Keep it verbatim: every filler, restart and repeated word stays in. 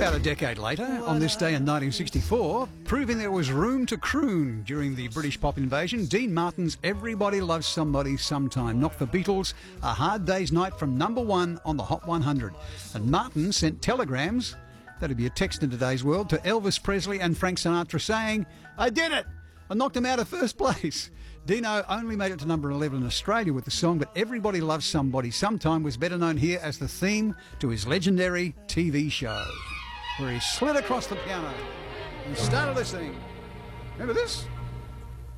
About a decade later, on this day in nineteen sixty-four, proving there was room to croon during the British pop invasion, Dean Martin's Everybody Loves Somebody Sometime knocked the Beatles a hard day's night from number one on the Hot one hundred. And Martin sent telegrams, that'd be a text in today's world, to Elvis Presley and Frank Sinatra saying, "I did it! I knocked him out of first place." Dino only made it to number eleven in Australia with the song, but Everybody Loves Somebody Sometime was better known here as the theme to his legendary T V show, where he slid across the piano and started to sing. Remember this?